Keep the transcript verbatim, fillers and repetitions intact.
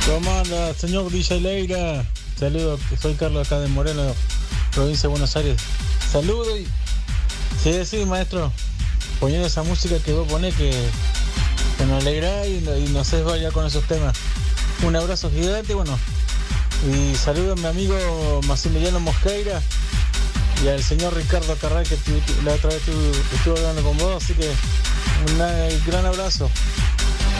¿Cómo anda, señor D J Leira? Saludos, soy Carlos acá de Moreno, provincia de Buenos Aires. Saludos y... Sí, sí, maestro. Poniendo esa música que vos ponés que, que nos alegra y, y nos haces vaya con esos temas. Un abrazo gigante, bueno. Y saludo a mi amigo Maximiliano Mosqueira y al señor Ricardo Carral, que tu, la otra vez estuve hablando con vos, así que un gran abrazo.